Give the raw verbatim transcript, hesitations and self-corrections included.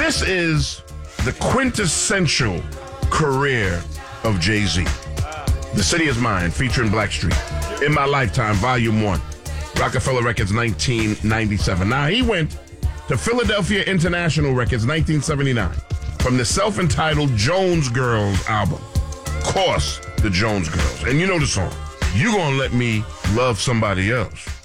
This is the quintessential career of Jay-Z. The City Is Mine, featuring Blackstreet. In My Lifetime, Volume one. Rockefeller Records, nineteen ninety-seven. Now, he went to Philadelphia International Records, nineteen seventy-nine, from the self-entitled Jones Girls album. Of course, the Jones Girls. And you know the song. You Gonna Let Me Love Somebody Else.